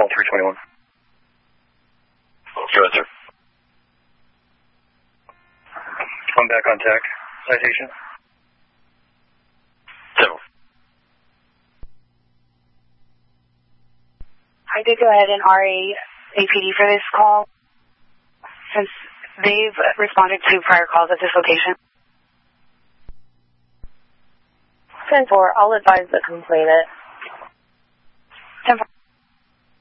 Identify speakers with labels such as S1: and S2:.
S1: channel 321. Go ahead, sir. I'm back on tech. Citation. 7.
S2: I did go ahead and RA APD for this call since they've responded to prior calls at this location.
S3: 10-4, I'll advise the complainant.
S2: 10-4.